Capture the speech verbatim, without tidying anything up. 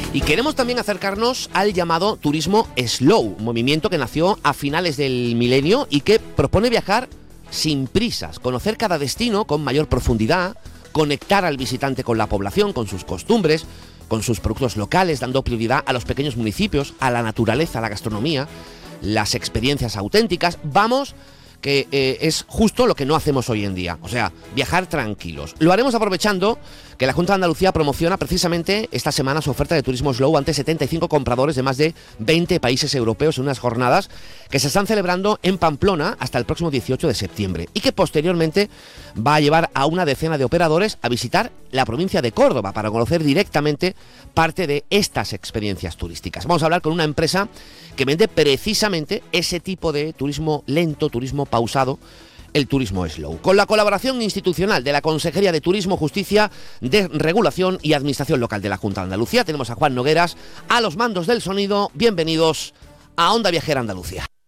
Y queremos también acercarnos al llamado turismo slow, un movimiento que nació a finales del milenio y que propone viajar sin prisas, conocer cada destino con mayor profundidad, conectar al visitante con la población, con sus costumbres, con sus productos locales, dando prioridad a los pequeños municipios, a la naturaleza, a la gastronomía, las experiencias auténticas. Vamos, que eh, es justo lo que no hacemos hoy en día, o sea, viajar tranquilos. Lo haremos aprovechando que la Junta de Andalucía promociona precisamente esta semana su oferta de turismo slow ante setenta y cinco compradores de más de veinte países europeos en unas jornadas que se están celebrando en Pamplona hasta el próximo dieciocho de septiembre y que posteriormente va a llevar a una decena de operadores a visitar la provincia de Córdoba para conocer directamente parte de estas experiencias turísticas. Vamos a hablar con una empresa que vende precisamente ese tipo de turismo lento, turismo pausado, el turismo slow. Con la colaboración institucional de la Consejería de Turismo, Justicia, de Regulación y Administración Local de la Junta de Andalucía, tenemos a Juan Nogueras a los mandos del sonido. Bienvenidos a Onda Viajera Andalucía.